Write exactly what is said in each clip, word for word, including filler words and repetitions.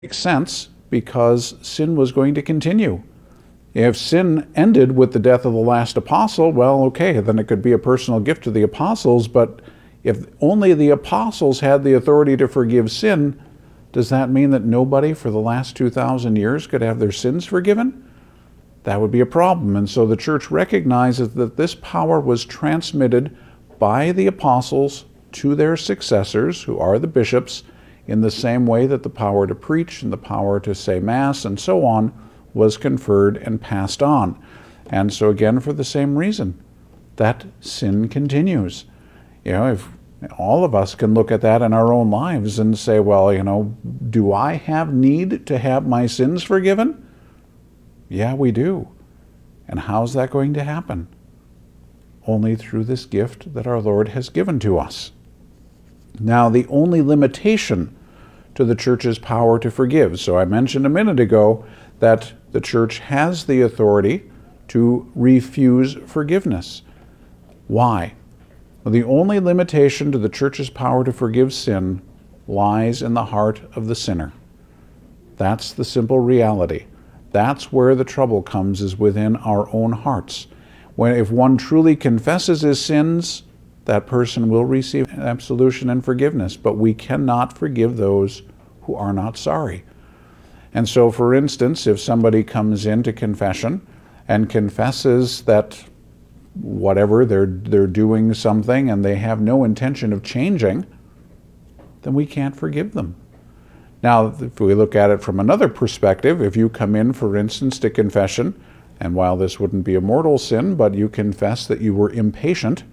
Makes sense because sin was going to continue. If sin ended with the death of the last apostle, well, okay, then it could be a personal gift to the apostles, but if only the apostles had the authority to forgive sin, does that mean that nobody for the last two thousand years could have their sins forgiven? That would be a problem. And so the church recognizes that this power was transmitted by the apostles to their successors, who are the bishops, in the same way that the power to preach and the power to say Mass and so on was conferred and passed on. And so again, for the same reason, that sin continues. You know, if all of us can look at that in our own lives and say, well, you know, do I have need to have my sins forgiven? Yeah, we do. And how's that going to happen? Only through this gift that our Lord has given to us. Now, the only limitation to the church's power to forgive. So I mentioned a minute ago that the church has the authority to refuse forgiveness. Why? Well, the only limitation to the church's power to forgive sin lies in the heart of the sinner. That's the simple reality. That's where the trouble comes, is within our own hearts. When, if one truly confesses his sins, that person will receive absolution and forgiveness, but we cannot forgive those who are not sorry. And so, for instance, if somebody comes into confession and confesses that whatever, they're, they're doing something and they have no intention of changing, then we can't forgive them. Now, if we look at it from another perspective, if you come in, for instance, to confession, and while this wouldn't be a mortal sin, but you confess that you were impatient,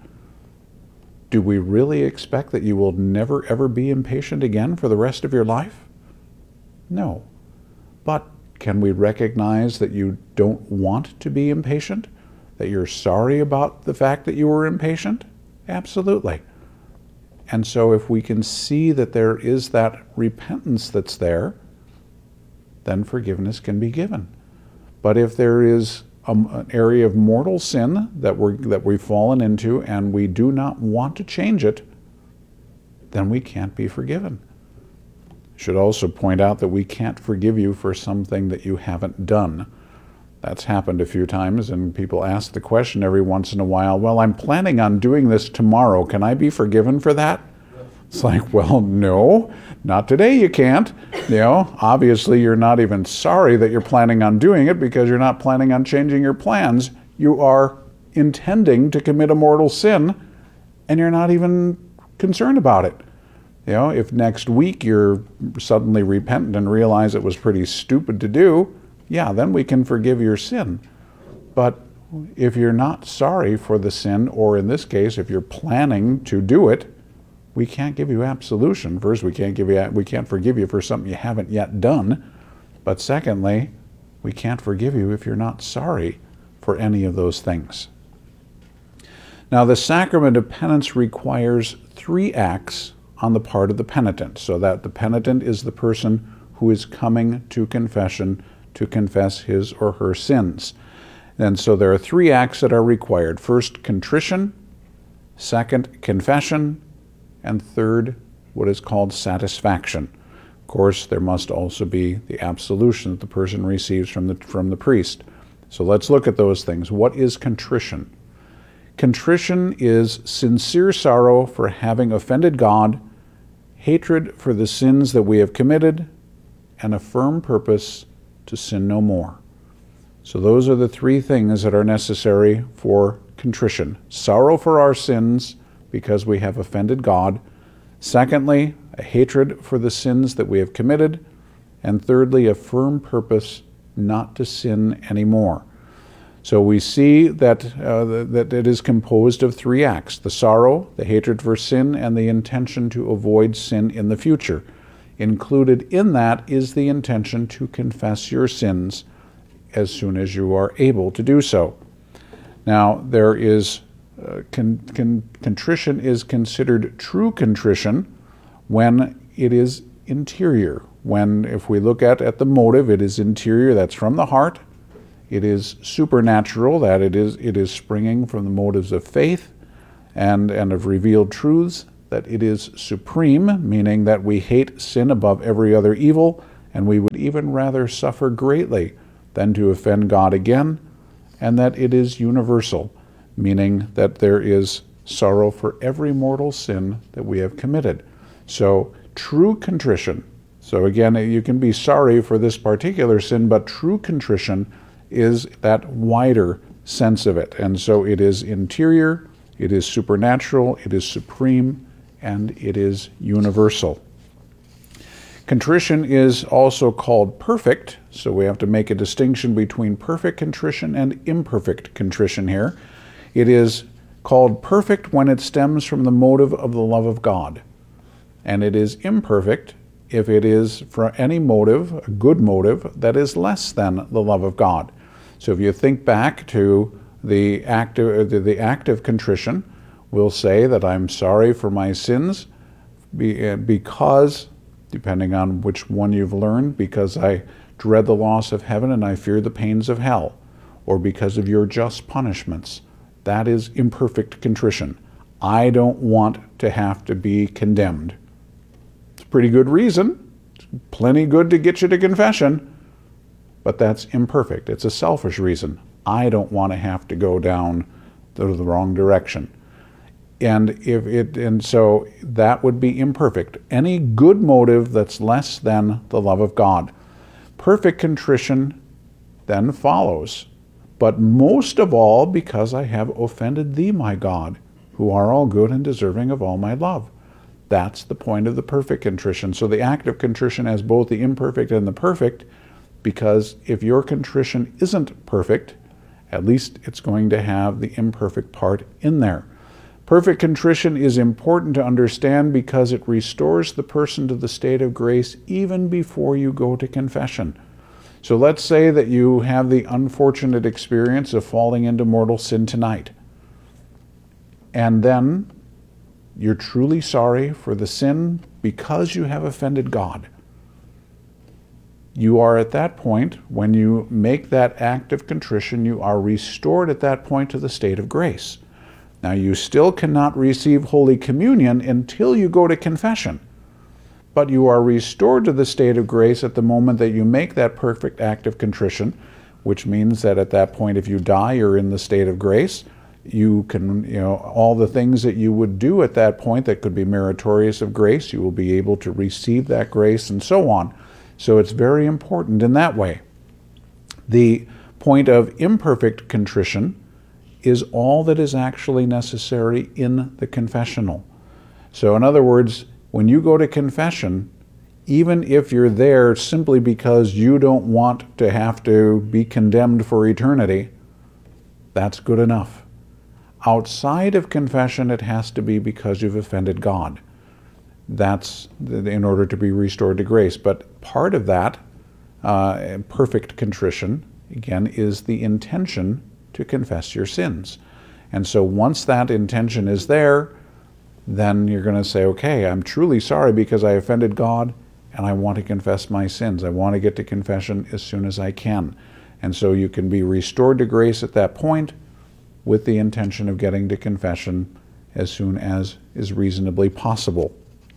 do we really expect that you will never ever be impatient again for the rest of your life? No. But can we recognize that you don't want to be impatient? That you're sorry about the fact that you were impatient? Absolutely. And so if we can see that there is that repentance that's there, then forgiveness can be given. But if there is a, an area of mortal sin that, we're, that we've fallen into and we do not want to change it, then we can't be forgiven. Should also point out that we can't forgive you for something that you haven't done. That's happened a few times, and people ask the question every once in a while, well, I'm planning on doing this tomorrow. Can I be forgiven for that? It's like, well, no, not today you can't. You know, obviously you're not even sorry that you're planning on doing it because you're not planning on changing your plans. You are intending to commit a mortal sin, and you're not even concerned about it. You know, if next week you're suddenly repentant and realize it was pretty stupid to do, yeah, then we can forgive your sin. But if you're not sorry for the sin, or in this case, if you're planning to do it, we can't give you absolution. First, we can't give you, we can't forgive you for something you haven't yet done. But secondly, we can't forgive you if you're not sorry for any of those things. Now, the sacrament of penance requires three acts on the part of the penitent, so that the penitent is the person who is coming to confession to confess his or her sins. And so there are three acts that are required. First, contrition. Second, confession. And third, what is called satisfaction. Of course, there must also be the absolution that the person receives from the, from the priest. So let's look at those things. What is contrition? Contrition is sincere sorrow for having offended God, hatred for the sins that we have committed, and a firm purpose to sin no more. So those are the three things that are necessary for contrition. Sorrow for our sins because we have offended God. Secondly, a hatred for the sins that we have committed. And thirdly, a firm purpose not to sin anymore. So we see that, uh, that it is composed of three acts: the sorrow, the hatred for sin, and the intention to avoid sin in the future. Included in that is the intention to confess your sins as soon as you are able to do so. Now, there is uh, con con contrition is considered true contrition when it is interior. When, if we look at, at the motive, it is interior, that's from the heart. It is supernatural, that it is, it is springing from the motives of faith and, and of revealed truths. That it is supreme, meaning that we hate sin above every other evil, and we would even rather suffer greatly than to offend God again, and that it is universal, meaning that there is sorrow for every mortal sin that we have committed. So true contrition, so again, you can be sorry for this particular sin, but true contrition is that wider sense of it. And so it is interior, it is supernatural, it is supreme, and it is universal. Contrition is also called perfect, so we have to make a distinction between perfect contrition and imperfect contrition here. It is called perfect when it stems from the motive of the love of God, and it is imperfect if it is for any motive, a good motive, that is less than the love of God. So if you think back to the act of, the act of contrition, we'll say that I'm sorry for my sins because, depending on which one you've learned, because I dread the loss of heaven and I fear the pains of hell, or because of your just punishments. That is imperfect contrition. I don't want to have to be condemned. It's a pretty good reason. It's plenty good to get you to confession, but that's imperfect. It's a selfish reason. I don't want to have to go down the, the wrong direction. And if it and so that would be imperfect. Any good motive that's less than the love of God. Perfect contrition then follows. But most of all, because I have offended thee, my God, who are all good and deserving of all my love. That's the point of the perfect contrition. So the act of contrition has both the imperfect and the perfect, because if your contrition isn't perfect, at least it's going to have the imperfect part in there. Perfect contrition is important to understand because it restores the person to the state of grace even before you go to confession. So let's say that you have the unfortunate experience of falling into mortal sin tonight, and then you're truly sorry for the sin because you have offended God. You are at that point, when you make that act of contrition, you are restored at that point to the state of grace. Now, you still cannot receive Holy Communion until you go to confession, but you are restored to the state of grace at the moment that you make that perfect act of contrition, which means that at that point, if you die, you're in the state of grace. You can, you know, all the things that you would do at that point that could be meritorious of grace, you will be able to receive that grace and so on. So it's very important in that way. The point of imperfect contrition is all that is actually necessary in the confessional. So in other words, when you go to confession, even if you're there simply because you don't want to have to be condemned for eternity, that's good enough. Outside of confession, it has to be because you've offended God. That's in order to be restored to grace. But part of that uh, perfect contrition, again, is the intention to confess your sins. And so once that intention is there, then you're going to say, okay, I'm truly sorry because I offended God and I want to confess my sins. I want to get to confession as soon as I can. And so you can be restored to grace at that point with the intention of getting to confession as soon as is reasonably possible.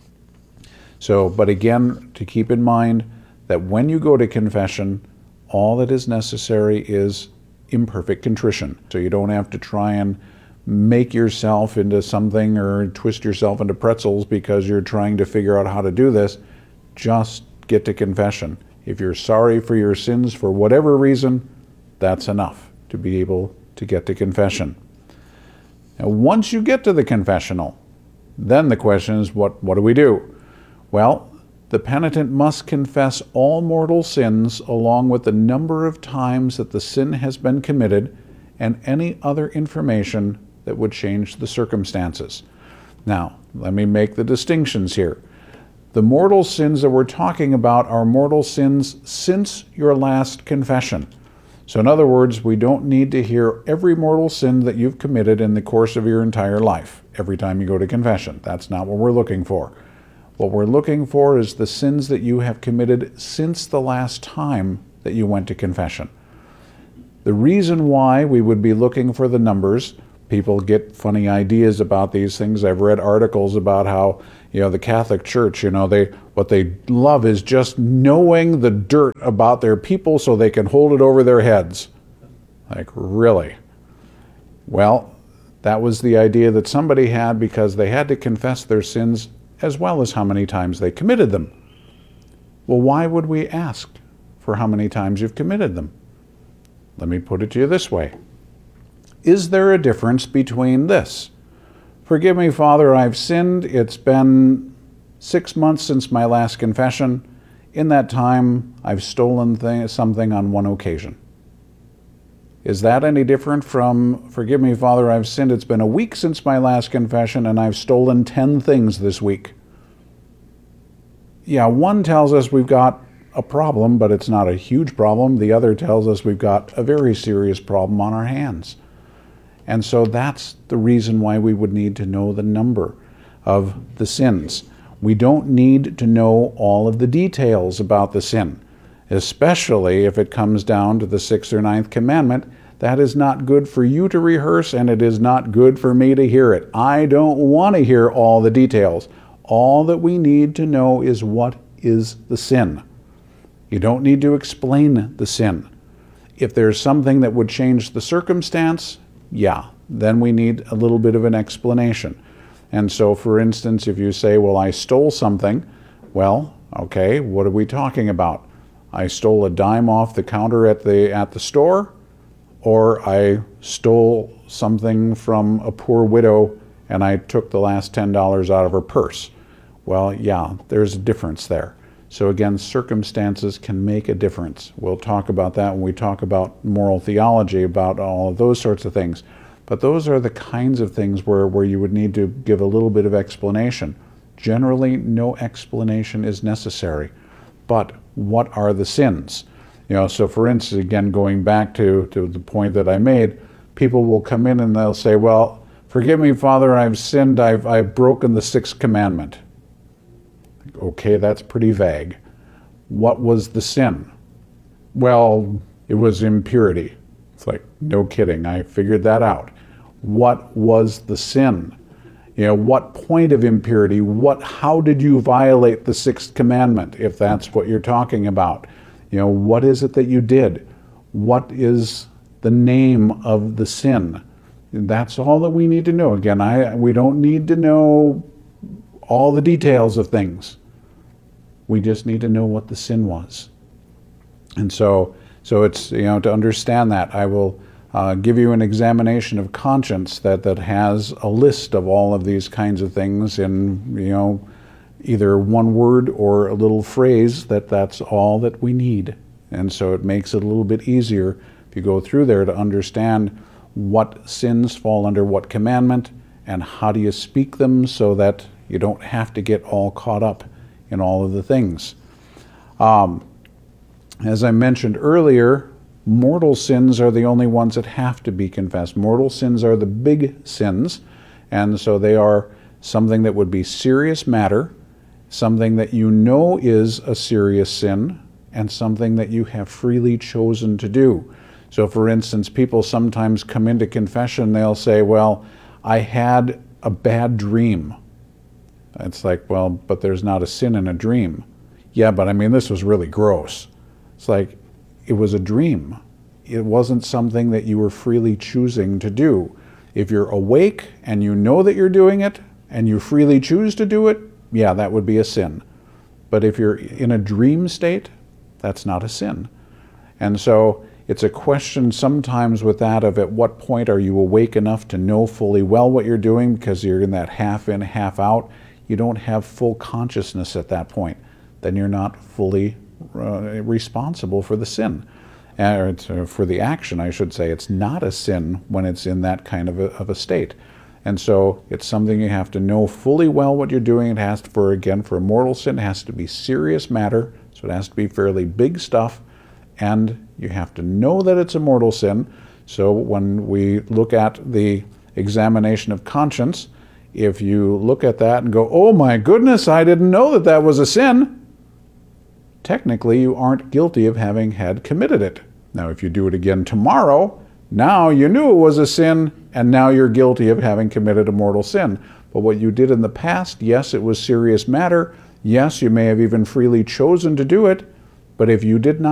So, but again, to keep in mind that when you go to confession, all that is necessary is imperfect contrition. So you don't have to try and make yourself into something or twist yourself into pretzels because you're trying to figure out how to do this. Just get to confession. If you're sorry for your sins for whatever reason, that's enough to be able to get to confession. Now, once you get to the confessional, then the question is, what, what do we do? Well, the penitent must confess all mortal sins along with the number of times that the sin has been committed and any other information that would change the circumstances. Now, let me make the distinctions here. The mortal sins that we're talking about are mortal sins since your last confession. So in other words, we don't need to hear every mortal sin that you've committed in the course of your entire life every time you go to confession. That's not what we're looking for. What we're looking for is the sins that you have committed since the last time that you went to confession. The reason why we would be looking for the numbers, people get funny ideas about these things. I've read articles about how You know, the Catholic Church, you know, they what they love is just knowing the dirt about their people so they can hold it over their heads. Like, really? Well, that was the idea that somebody had because they had to confess their sins as well as how many times they committed them. Well, why would we ask for how many times you've committed them? Let me put it to you this way. Is there a difference between this? Forgive me, Father, I've sinned. It's been six months since my last confession. In that time, I've stolen th- something on one occasion. Is that any different from, forgive me, Father, I've sinned. It's been a week since my last confession, and I've stolen ten things this week? Yeah, one tells us we've got a problem, but it's not a huge problem. The other tells us we've got a very serious problem on our hands. And so that's the reason why we would need to know the number of the sins. We don't need to know all of the details about the sin, especially if it comes down to the sixth or ninth commandment. That is not good for you to rehearse, and it is not good for me to hear it. I don't want to hear all the details. All that we need to know is what is the sin. You don't need to explain the sin. If there's something that would change the circumstance, yeah, then we need a little bit of an explanation. And so, for instance, if you say, well, I stole something, well, okay, what are we talking about? I stole a dime off the counter at the at the store, or I stole something from a poor widow and I took the last ten dollars out of her purse. Well, yeah, there's a difference there. So again, circumstances can make a difference. We'll talk about that when we talk about moral theology, about all of those sorts of things. But those are the kinds of things where, where you would need to give a little bit of explanation. Generally, no explanation is necessary. But what are the sins? You know, so for instance, again, going back to, to the point that I made, people will come in and they'll say, well, forgive me, Father, I've sinned, I've, I've broken the sixth commandment. Okay, that's pretty vague. What was the sin? Well, it was impurity. It's like, no kidding, I figured that out. What was the sin? You know, what point of impurity? What? How did you violate the sixth commandment, if that's what you're talking about? You know, what is it that you did? What is the name of the sin? That's all that we need to know. Again, I we don't need to know all the details of things. We just need to know what the sin was. And so, so it's, you know, to understand that, I will uh, give you an examination of conscience that, that has a list of all of these kinds of things in, you know, either one word or a little phrase, that that's all that we need. And so it makes it a little bit easier if you go through there to understand what sins fall under what commandment and how do you speak them so that you don't have to get all caught up in all of the things. Um, as I mentioned earlier, mortal sins are the only ones that have to be confessed. Mortal sins are the big sins, and so they are something that would be serious matter, something that you know is a serious sin, and something that you have freely chosen to do. So for instance, people sometimes come into confession, they'll say, well, I had a bad dream. It's like, well, but there's not a sin in a dream. Yeah, but I mean, this was really gross. It's like, it was a dream. It wasn't something that you were freely choosing to do. If you're awake and you know that you're doing it and you freely choose to do it, yeah, that would be a sin. But if you're in a dream state, that's not a sin. And so it's a question sometimes with that of at what point are you awake enough to know fully well what you're doing, because you're in that half in, half out. You don't have full consciousness at that point. Then you're not fully uh, responsible for the sin, or uh, for the action, I should say. It's not a sin when it's in that kind of a, of a state. And so it's something you have to know fully well what you're doing. It has to, for, again, for a mortal sin, it has to be serious matter. So it has to be fairly big stuff. And you have to know that it's a mortal sin. So when we look at the examination of conscience, if you look at that and go, oh my goodness, I didn't know that that was a sin, technically you aren't guilty of having had committed it. Now if you do it again tomorrow, now you knew it was a sin, and now you're guilty of having committed a mortal sin. But what you did in the past, yes, it was serious matter. Yes, you may have even freely chosen to do it. But if you did not